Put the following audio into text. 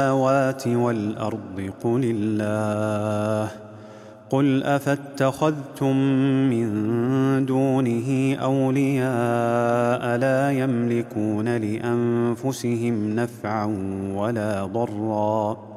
السماوات والأرض قل الله. قل أفاتخذتم من دونه أولياء لا يملكون لأنفسهم نفعا ولا ضرا